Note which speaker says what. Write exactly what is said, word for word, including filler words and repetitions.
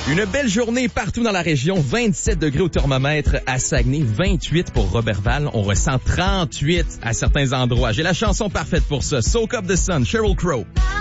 Speaker 1: Une belle journée partout dans la région. vingt-sept degrés au thermomètre à Saguenay, vingt-huit pour Robertval. On ressent trente-huit à certains endroits. J'ai la chanson parfaite pour ça. Soak Up the Sun, Sheryl Crow.